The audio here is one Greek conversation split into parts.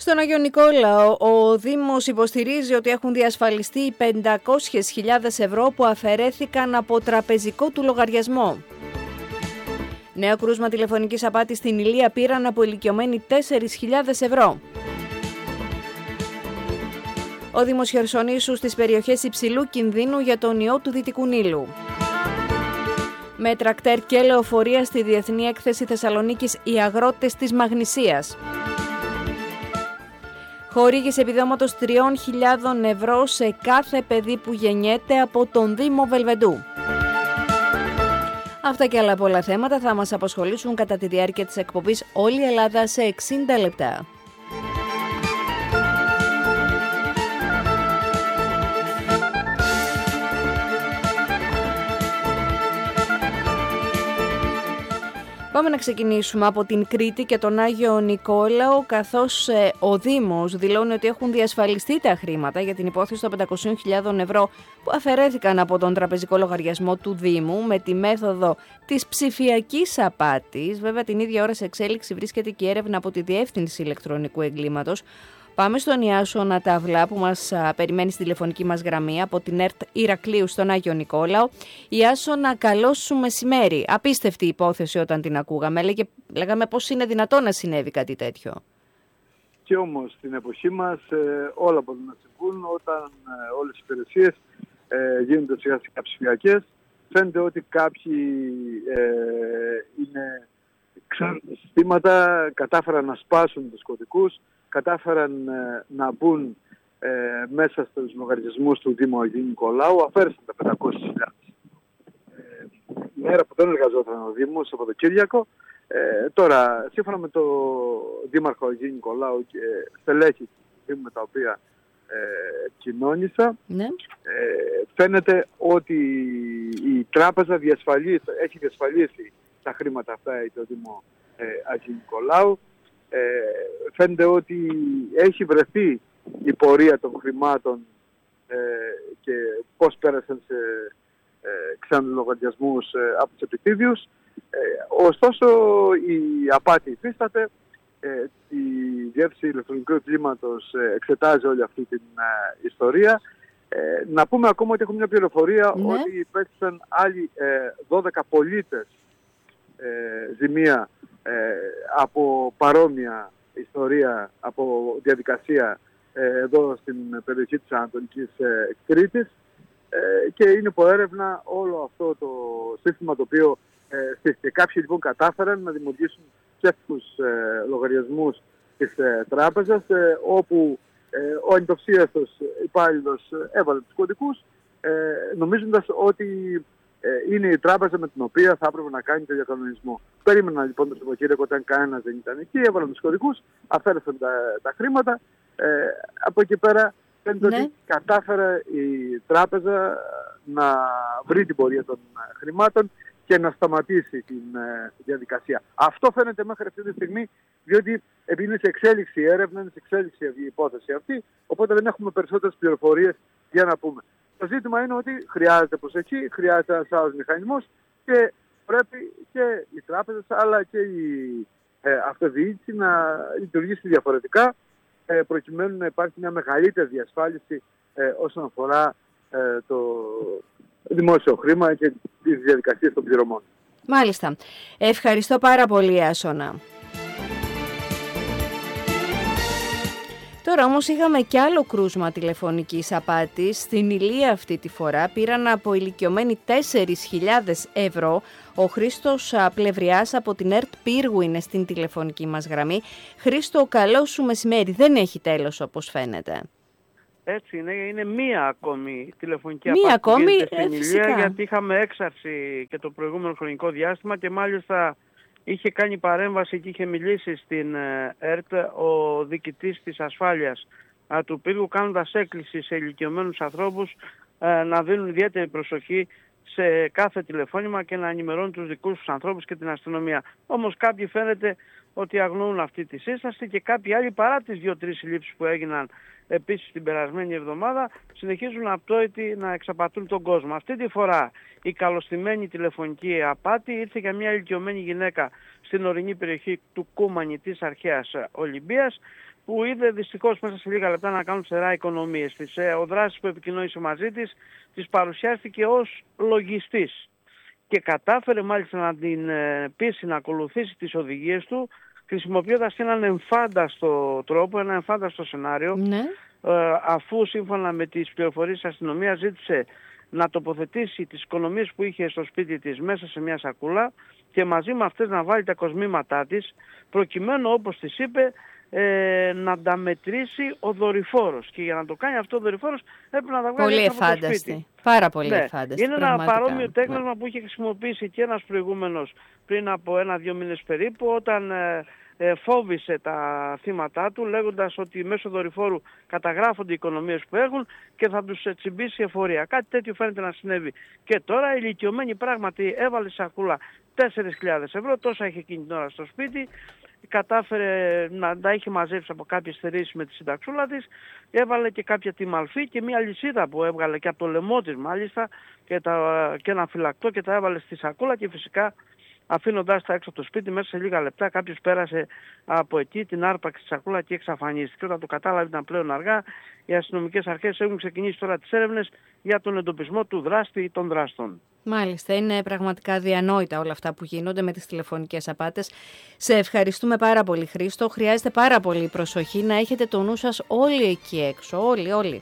Στον Άγιο Νικόλαο, ο Δήμος υποστηρίζει ότι έχουν διασφαλιστεί 500.000 ευρώ που αφαιρέθηκαν από τραπεζικό του λογαριασμό. Νέο κρούσμα τηλεφωνικής απάτης στην Ηλία, πήραν από ηλικιωμένοι 4.000 ευρώ. Ο Δήμος Χερσονήσου στις περιοχές υψηλού κινδύνου για τον ιό του Δυτικού Νείλου. Με τρακτέρ και λεωφορεία στη Διεθνή Έκθεση Θεσσαλονίκης οι αγρότες της Μαγνησίας. Χορήγηση επιδόματος 3.000 ευρώ σε κάθε παιδί που γεννιέται από τον Δήμο Βελβεντού. Αυτά και άλλα πολλά θέματα θα μας απασχολήσουν κατά τη διάρκεια της εκπομπής Όλη η Ελλάδα σε 60 λεπτά. Πάμε να ξεκινήσουμε από την Κρήτη και τον Άγιο Νικόλαο, καθώς ο Δήμος δηλώνει ότι έχουν διασφαλιστεί τα χρήματα για την υπόθεση των 500.000 ευρώ που αφαιρέθηκαν από τον τραπεζικό λογαριασμό του Δήμου με τη μέθοδο της ψηφιακής απάτης. Βέβαια, την ίδια ώρα σε εξέλιξη βρίσκεται και η έρευνα από τη Διεύθυνση Ηλεκτρονικού Εγκλήματος. Πάμε στον Ιάσονα Ταυλά που μας περιμένει στη τηλεφωνική μας γραμμή από την ΕΡΤ Ηρακλείου στον Άγιο Νικόλαο. Ιάσονα, καλό σου μεσημέρι. Απίστευτη υπόθεση όταν την ακούγαμε. Λέγαμε πώς είναι δυνατόν να συνέβη κάτι τέτοιο. Και όμως στην εποχή μας όλα μπορούν να συμβούν όταν όλες οι υπηρεσίες γίνονται σιγά σιγά ψηφιακές. Φαίνεται ότι κάποιοι είναι ξένα συστήματα, κατάφεραν να σπάσουν τους κωδικούς, κατάφεραν να μπουν μέσα στους λογαριασμούς του Δήμου Αγίου Νικολάου, αφαίρεσαν τα 500.000. Η μέρα που δεν εργαζόταν ο Δήμος, το Σαββατοκύριακο. Τώρα, σύμφωνα με το Δήμαρχο Αγίου Νικολάου και στελέχη του Δήμου με τα οποία κοινώνησα, ναι. Φαίνεται ότι η τράπεζα έχει διασφαλίσει τα χρήματα αυτά το Δήμο Αγίου Νικολάου. Φαίνεται ότι έχει βρεθεί η πορεία των χρημάτων και πώς πέρασαν σε ξένους λογαριασμούς από τους επιτίδιους. Ωστόσο η απάτη υφίσταται, η Διεύθυνση Ηλεκτρονικού Εγκλήματος εξετάζει όλη αυτή την ιστορία. Να πούμε ακόμα ότι έχουμε μια πληροφορία, ναι, ότι υπέστησαν άλλοι 12 πολίτες ζημία από παρόμοια ιστορία, από διαδικασία εδώ στην περιοχή της Ανατολικής Κρήτης, και είναι υπό έρευνα όλο αυτό το σύστημα το οποίο στήθηκε. Κάποιοι λοιπόν κατάφεραν να δημιουργήσουν ψεύτικους λογαριασμούς της τράπεζας, όπου ο ανυτοξίαστος υπάλληλος έβαλε τους κωδικούς, νομίζοντας ότι είναι η τράπεζα με την οποία θα έπρεπε να κάνει το διακανονισμό. Περίμεναν λοιπόν το Σαββατοκύριακο όταν κανένας δεν ήταν εκεί, έβαλαν τους κωδικούς, αφαίρεσαν τα χρήματα. Από εκεί πέρα φαίνεται, ναι, ότι κατάφερε η τράπεζα να βρει την πορεία των χρημάτων και να σταματήσει την διαδικασία. Αυτό φαίνεται μέχρι αυτή τη στιγμή, διότι επειδή είναι σε εξέλιξη η έρευνα, είναι σε εξέλιξη η υπόθεση αυτή, οπότε δεν έχουμε περισσότερες πληροφορίες για να πούμε. Το ζήτημα είναι ότι χρειάζεται προσοχή, χρειάζεται ένας άλλος μηχανισμός και πρέπει και οι τράπεζες αλλά και η αυτοδιοίκηση να λειτουργήσει διαφορετικά, προκειμένου να υπάρχει μια μεγαλύτερη διασφάλιση όσον αφορά το δημόσιο χρήμα και τις διαδικασίες των πληρωμών. Μάλιστα. Ευχαριστώ πάρα πολύ, Άσονα. Τώρα όμως είχαμε κι άλλο κρούσμα τηλεφωνικής απάτης. Στην Ηλία αυτή τη φορά πήραν από ηλικιωμένοι 4.000 ευρώ. Ο Χρήστος Πλευριάς από την ΕΡΤ Πύργου είναι στην τηλεφωνική μας γραμμή. Χρήστο, καλό σου μεσημέρι. Δεν έχει τέλος όπως φαίνεται. Έτσι είναι μία ακόμη τηλεφωνική απάτη που γίνεται στην Ηλία, γιατί είχαμε έξαρση και το προηγούμενο χρονικό διάστημα και μάλιστα είχε κάνει παρέμβαση και είχε μιλήσει στην ΕΡΤ ο διοικητής της ασφάλειας του Πύργου, κάνοντας έκκληση σε ηλικιωμένους ανθρώπους να δίνουν ιδιαίτερη προσοχή σε κάθε τηλεφώνημα και να ενημερώνουν τους δικούς τους ανθρώπους και την αστυνομία. Όμως κάποιοι φαίνεται ότι αγνοούν αυτή τη σύσταση, και κάποιοι άλλοι, παρά τις 2-3 συλλήψεις που έγιναν επίσης την περασμένη εβδομάδα, συνεχίζουν απτόητοι να εξαπατούν τον κόσμο. Αυτή τη φορά η καλωστημένη τηλεφωνική απάτη ήρθε για μια ηλικιωμένη γυναίκα στην ορεινή περιοχή του Κούμανη της αρχαίας Ολυμπίας, που είδε δυστυχώς μέσα σε λίγα λεπτά να κάνουν ξερά οικονομίες της. Ο δράσης που επικοινώνησε μαζί της παρουσιάστηκε ως λογιστής και κατάφερε μάλιστα να την πείσει να ακολουθήσει τις οδηγίες του, χρησιμοποιώντας έναν εμφάνταστο τρόπο, ένα εμφάνταστο σενάριο, αφού σύμφωνα με τις πληροφορίες της αστυνομίας ζήτησε να τοποθετήσει τις οικονομίες που είχε στο σπίτι της μέσα σε μια σακούλα και μαζί με αυτές να βάλει τα κοσμήματά της, προκειμένου, όπως της είπε, να τα μετρήσει ο δορυφόρος. Και για να το κάνει αυτό ο δορυφόρος έπρεπε να τα βγάλει από το σπίτι. Πάρα πολύ εφάνταστη. Είναι ένα παρόμοιο τέκνασμα που είχε χρησιμοποιήσει και ένας προηγούμενος πριν από 1-2 μήνες περίπου, όταν φόβησε τα θύματα του, λέγοντας ότι μέσω δορυφόρου καταγράφονται οι οικονομίες που έχουν και θα τους τσιμπήσει εφορία. Κάτι τέτοιο φαίνεται να συνέβη και τώρα. Η ηλικιωμένη πράγματι έβαλε σακούλα 4.000 ευρώ, τόσα είχε εκείνη την ώρα στο σπίτι, κατάφερε να τα είχε μαζέψει από κάποιες θερήσεις με τη συνταξούλα της, έβαλε και κάποια τιμαλφή και μια λυσίδα που έβγαλε και από το λαιμό της μάλιστα και ένα φυλακτό, και τα έβαλε στη σακούλα, και φυσικά αφήνοντάς τα έξω από το σπίτι, μέσα σε λίγα λεπτά κάποιος πέρασε από εκεί, την άρπαξε τη σακούλα και εξαφανίστηκε. Όταν το κατάλαβε ήταν πλέον αργά. Οι αστυνομικές αρχές έχουν ξεκινήσει τώρα τις έρευνες για τον εντοπισμό του δράστη ή των δράστων. Μάλιστα, είναι πραγματικά διανόητα όλα αυτά που γίνονται με τις τηλεφωνικές απάτες. Σε ευχαριστούμε πάρα πολύ, Χρήστο. Χρειάζεται πάρα πολύ προσοχή, να έχετε το νου σας όλοι εκεί έξω, όλοι.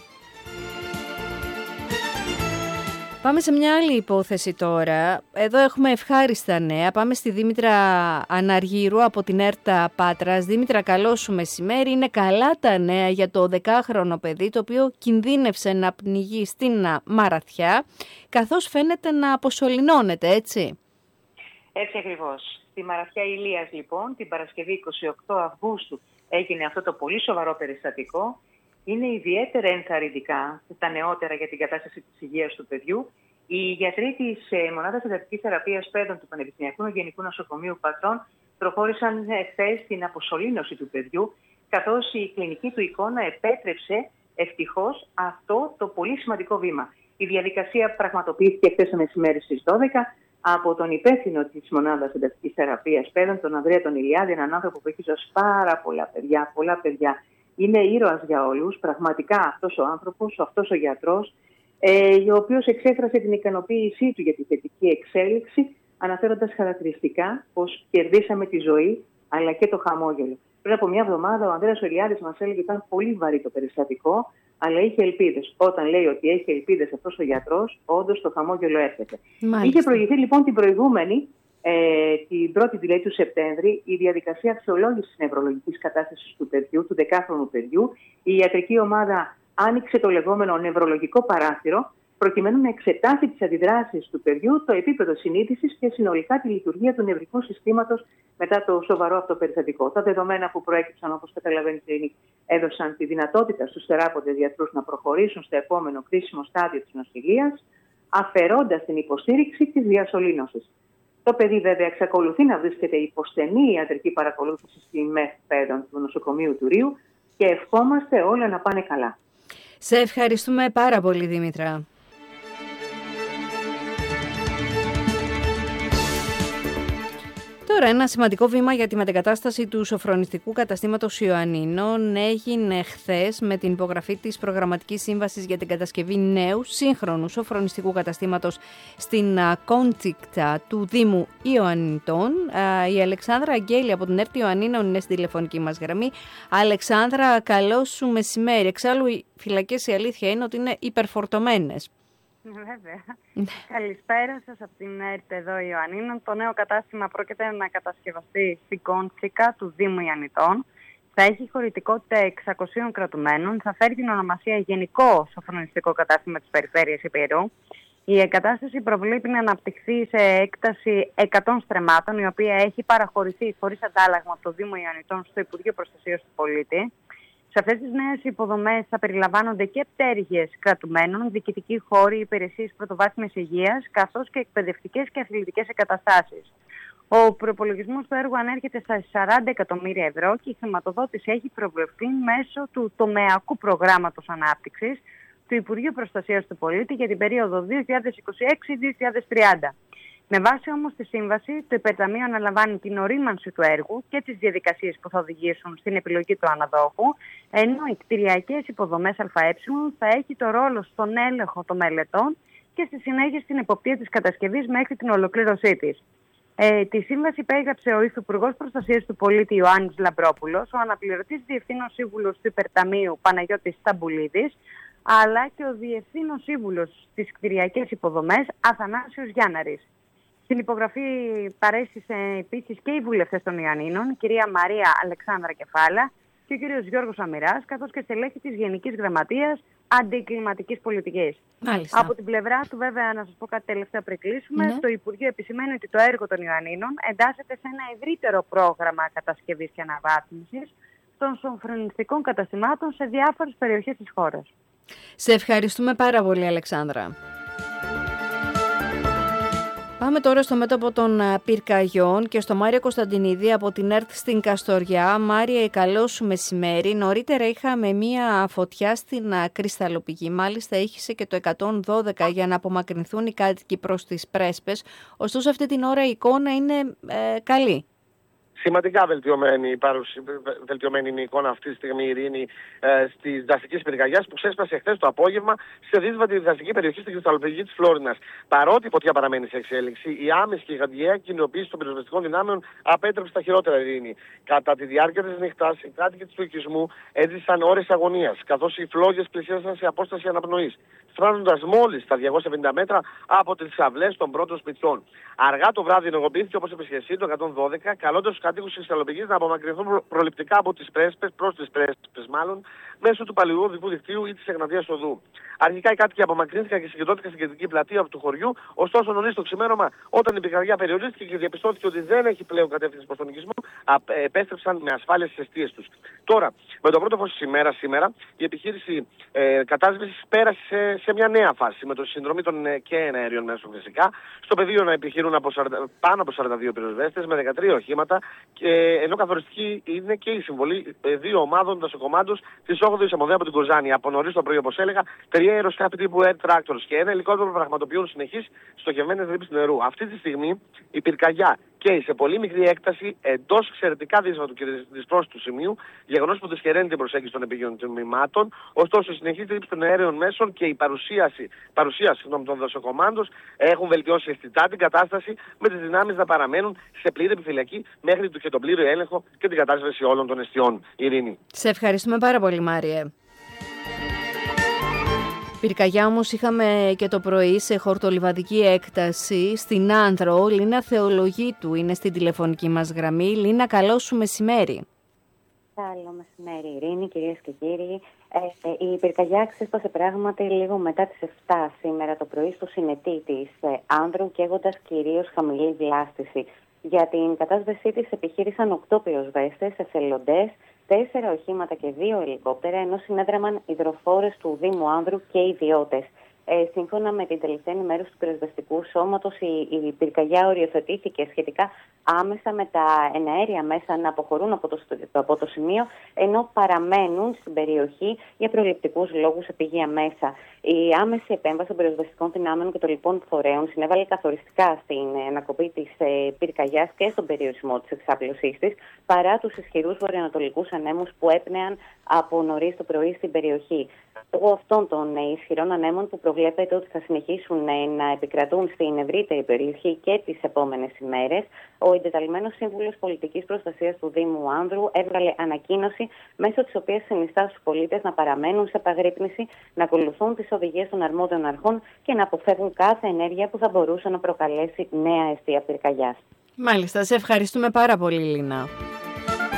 Πάμε σε μια άλλη υπόθεση τώρα. Εδώ έχουμε ευχάριστα νέα. Πάμε στη Δήμητρα Αναργύρου από την ΕΡΤΑ Πάτρας. Δήμητρα, καλό σου μεσημέρι. Είναι καλά τα νέα για το 10χρονο παιδί, το οποίο κινδύνευσε να πνιγεί στην Μαραθιά, καθώς φαίνεται να αποσωληνώνεται, έτσι. Έτσι ακριβώς. Στη Μαραθιά Ηλίας, λοιπόν, την Παρασκευή 28 Αυγούστου έγινε αυτό το πολύ σοβαρό περιστατικό. Είναι ιδιαίτερα ενθαρρυντικά τα νεότερα για την κατάσταση της υγείας του παιδιού. Οι γιατροί της Μονάδας Εντατικής Θεραπείας Παιδών του Πανεπιστημιακού Γενικού Νοσοκομείου Πατρών προχώρησαν χθες στην αποσωλήνωση του παιδιού, καθώς η κλινική του εικόνα επέτρεψε ευτυχώς αυτό το πολύ σημαντικό βήμα. Η διαδικασία πραγματοποιήθηκε χθες το μεσημέρι στις 12 από τον υπεύθυνο της Μονάδας Εντατικής Θεραπείας Παιδών, τον Ανδρέα τον Ηλιάδη, έναν άνθρωπο που έχει ζώσει πάρα πολλά παιδιά. Είναι ήρωας για όλους, πραγματικά αυτός ο άνθρωπος, αυτός ο γιατρός, ο οποίος εξέφρασε την ικανοποίησή του για τη θετική εξέλιξη, αναφέροντας χαρακτηριστικά πως κερδίσαμε τη ζωή, αλλά και το χαμόγελο. Πριν από μια εβδομάδα ο Ανδρέας Ηλιάδης μας έλεγε ότι ήταν πολύ βαρύ το περιστατικό, αλλά είχε ελπίδες. Όταν λέει ότι έχει ελπίδες αυτός ο γιατρός, όντως το χαμόγελο έρχεται. Είχε προηγηθεί λοιπόν την προηγούμενη, την 1η δηλαδή του Σεπτέμβρη, η διαδικασία αξιολόγησης νευρολογικής κατάστασης του παιδιού, του 10χρονου παιδιού. Η ιατρική ομάδα άνοιξε το λεγόμενο νευρολογικό παράθυρο, προκειμένου να εξετάσει τις αντιδράσεις του παιδιού, το επίπεδο συνείδησης και συνολικά τη λειτουργία του νευρικού συστήματος μετά το σοβαρό αυτό περιστατικό. Τα δεδομένα που προέκυψαν, όπως καταλαβαίνετε, έδωσαν τη δυνατότητα στους θεράποντες γιατρούς να προχωρήσουν στο επόμενο κρίσιμο στάδιο της νοσηλείας, αφαιρώντας την υποστήριξη της διασωλήνωσης. Το παιδί βέβαια εξακολουθεί να βρίσκεται υπό στενή ιατρική παρακολούθηση στη ΜΕΘ Παιδών του νοσοκομείου του Ρείου και ευχόμαστε όλα να πάνε καλά. Σε ευχαριστούμε πάρα πολύ, Δήμητρα. Τώρα, ένα σημαντικό βήμα για τη μετεγκατάσταση του σοφρονιστικού καταστήματος Ιωαννίνων έγινε χθες με την υπογραφή της προγραμματικής σύμβασης για την κατασκευή νέου σύγχρονου σοφρονιστικού καταστήματος στην Κόντσικτα του Δήμου Ιωαννιτών. Η Αλεξάνδρα Αγγέλη από την ΕΡΤ Ιωαννίνων είναι στη τηλεφωνική μας γραμμή. Αλεξάνδρα, καλό σου μεσημέρι. Εξάλλου, οι φυλακές, η αλήθεια είναι ότι είναι υπερφορτωμένες. Βέβαια. Καλησπέρα σας από την ΕΡΤ εδώ Ιωαννίνων. Το νέο κατάστημα πρόκειται να κατασκευαστεί στην Κόντσικα του Δήμου Ιωαννιτών. Θα έχει χωρητικότητα 600 κρατουμένων. Θα φέρει την ονομασία Γενικό Σοφρονιστικό Κατάστημα της Περιφέρειας Ηπειρού. Η εγκατάσταση προβλέπει να αναπτυχθεί σε έκταση 100 στρεμμάτων, η οποία έχει παραχωρηθεί χωρίς αντάλλαγμα από το Δήμο Ιωαννιτών στο Υπουργείο Προστασίας του Πολίτη. Σε αυτές τις νέες υποδομές θα περιλαμβάνονται και πτέρυγες κρατουμένων, διοικητικοί χώροι, υπηρεσίες πρωτοβάθμιας υγείας, καθώς και εκπαιδευτικές και αθλητικές εγκαταστάσεις. Ο προϋπολογισμός του έργου ανέρχεται στα 40 εκατομμύρια ευρώ και η χρηματοδότηση έχει προβλεφθεί μέσω του τομεακού προγράμματος ανάπτυξης του Υπουργείου Προστασίας του Πολίτη για την περίοδο 2026-2030. Με βάση όμως τη σύμβαση, το Υπερταμείο αναλαμβάνει την ορίμανση του έργου και τις διαδικασίες που θα οδηγήσουν στην επιλογή του αναδόχου, ενώ οι κτηριακές υποδομές ΑΕ θα έχει το ρόλο στον έλεγχο των μελετών και στη συνέχεια στην εποπτεία της κατασκευής μέχρι την ολοκλήρωσή της. Τη σύμβαση υπέγραψε ο Υφυπουργός Προστασίας του Πολίτη Ιωάννης Λαμπρόπουλος, ο αναπληρωτής διευθύνων σύμβουλος του Υπερταμείου Παναγιώτης Σταμπουλίδης, αλλά και ο διευθύνων σύμβουλος στις κτηριακές υποδομές Αθανάσιος Γιάνναρης. Στην υπογραφή παρέστησε επίσης και οι βουλευτές των Ιωαννίνων, η κυρία Μαρία Αλεξάνδρα Κεφάλα και ο κύριος Γιώργος Αμυράς, καθώς και στελέχη της Γενικής Γραμματείας Αντικλιματικής Πολιτικής. Μάλιστα. Από την πλευρά του, βέβαια, να σας πω κάτι τελευταίο πριν κλείσουμε, το Υπουργείο επισημαίνει ότι το έργο των Ιωαννίνων εντάσσεται σε ένα ευρύτερο πρόγραμμα κατασκευής και αναβάθμισης των σοφρονιστικών καταστημάτων σε διάφορες περιοχές της χώρας. Σε ευχαριστούμε πάρα πολύ, Αλεξάνδρα. Πάμε τώρα στο μέτωπο των πυρκαγιών και στο Μάριο Κωνσταντινίδη από την ΕΡΤ στην Καστοριά. Μάρια, καλό σου μεσημέρι. Νωρίτερα είχαμε μία φωτιά στην κρυσταλλοπηγή. Μάλιστα ήχησε και το 112 για να απομακρυνθούν οι κάτοικοι προς τις πρέσπες. Ωστόσο αυτή την ώρα η εικόνα είναι καλή. Σημαντικά βελτιωμένη είναι η εικόνα αυτή τη στιγμή, Ειρήνη, στις δασικές πυρκαγιάς που ξέσπασε χθες το απόγευμα σε δύσβατη δασική περιοχή στην κρυσταλλοπηγή της Φλόρινας. Παρότι η φωτιά παραμένει σε εξέλιξη, η άμεση και η γαντιαία κοινοποίηση των πυροσβεστικών δυνάμεων απέτρεψε τα χειρότερα, Ειρήνη. Κατά τη διάρκεια της νύχτας, οι κάτοικοι του οικισμού έζησαν ώρες αγωνίας, καθώς οι φλόγες πλησίασαν σε απόσταση αναπνοής, φτάνοντας μόλις τα 250 μέτρα από τις αυλές των πρώτων σπιτιών. Αργά το βράδυ ενεργοποιήθηκε, όπως είπε και εσύ, το 112, καλώντας τους κατοίκους της κρυσταλλοπηγής να απομακρυνθούν προληπτικά από τις πρέσπες, προς τις πρέσπες μάλλον, μέσω του παλαιού οδικού δικτύου ή της Εγνατίας Οδού. Αρχικά οι κάτοικοι απομακρύνθηκαν και συγκεντρώθηκαν στην κεντρική πλατεία του χωριού, ωστόσο νωρίς το ξημέρωμα, όταν η πυρκαγιά περιορίστηκε και διαπιστώθηκε ότι δεν έχει πλέον κατεύθυνση προς τον οικισμό, επέστρεψαν με ασφάλεια στις αιστείες τους. Τώρα, με το πρώτο φως της ημέρας σήμερα, η επιχείρηση κατάσβεσης πέρασε σε μια νέα φάση, με το συνδρομή των και αέριων μέσων φυσικά. Στο πεδίο να επιχειρούν πάνω από 42 πυροσβέστες με 13 οχήματα, ενώ καθοριστική είναι και η συμβολή δύο ομάδων δασοκομάντων της 8ης Αμμοδέα από την Κοζάνη. Από νωρίς το πρωί, όπως έλεγα, 3 αεροσκάφη τύπου Air Tractors και ένα ελικόπτερο πραγματοποιούν συνεχείς στοχευμένες ρήψεις νερού. Αυτή τη στιγμή η πυρκαγιά καίει σε πολύ μικρή έκταση εντός εξαιρετικά δύσβατου και δυσπρόσιτου σημείου, γεγονός που δυσχεραίνει την προσέγγιση των επίγειων τμήματων. Ωστόσο, η συνεχής ρήψη των αέριων μέσων και η παρουσία των δασοκομάντων έχουν βελτιώσει αισθητά την κατάσταση, με τις δυνάμεις να παραμένουν σε πλήρη επιφυλακή μέχρι και τον πλήρη έλεγχο και την κατάσβεση όλων των εστιών. Ειρήνη. Σε ευχαριστούμε πάρα πολύ, Μάριε. Πυρκαγιά όμως είχαμε και το πρωί σε χορτολιβαδική έκταση στην Άνδρο. Λίνα Θεολογίτου είναι στην τηλεφωνική μας γραμμή. Λίνα, καλό σου μεσημέρι. Καλό μεσημέρι, Ειρήνη, κυρίες και κύριοι. Η πυρκαγιά ξέσπασε πράγματι λίγο μετά τις 7 σήμερα το πρωί στο συνετή της Άνδρου, καίγοντας κυρίως χαμηλή βλάστηση. Για την κατάσβεσή της επιχείρησαν 8 πυροσβέστες, εθελοντές, 4 οχήματα και 2 ελικόπτερα, ενώ συνέδραμαν υδροφόρες του Δήμου Άνδρου και ιδιώτες. Σύμφωνα με την τελευταία ενημέρωση του πυροσβεστικού σώματος, η πυρκαγιά οριοθετήθηκε σχετικά άμεσα με τα εναέρια μέσα να αποχωρούν από το σημείο, ενώ παραμένουν στην περιοχή για προληπτικούς λόγους επίγεια μέσα. Η άμεση επέμβαση των πυροσβεστικών δυνάμεων και των λοιπών φορέων συνέβαλε καθοριστικά στην ανακοπή της πυρκαγιάς και στον περιορισμό της εξάπλωσής της, παρά τους ισχυρούς βορειοανατολικούς ανέμους που έπνεαν από νωρίς το πρωί στην περιοχή. Λόγω αυτών των ισχυρών ανέμων που προβλέπεται ότι θα συνεχίσουν να επικρατούν στην ευρύτερη περιοχή και τις επόμενες ημέρες, ο εντεταλμένος Σύμβουλος Πολιτικής Προστασίας του Δήμου Άνδρου έβγαλε ανακοίνωση, μέσω της οποίας συνιστά στους πολίτες να παραμένουν σε επαγρύπνηση, να ακολουθούν τις οδηγίες των αρμόδιων αρχών και να αποφεύγουν κάθε ενέργεια που θα μπορούσε να προκαλέσει νέα αιστεία πυρκαγιάς. Μάλιστα, σε ευχαριστούμε πάρα πολύ, Λίνα.